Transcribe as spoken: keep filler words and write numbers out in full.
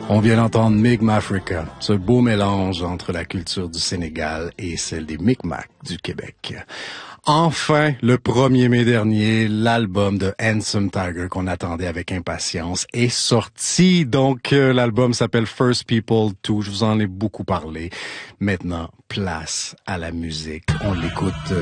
On vient d'entendre Mi'kmaq, ce beau mélange entre la culture du Sénégal et celle des Mi'kmaq du Québec. Enfin, le premier mai dernier, l'album de Handsome Tiger qu'on attendait avec impatience est sorti. Donc, euh, l'album s'appelle First People deux. Je vous en ai beaucoup parlé. Maintenant, place à la musique. On l'écoute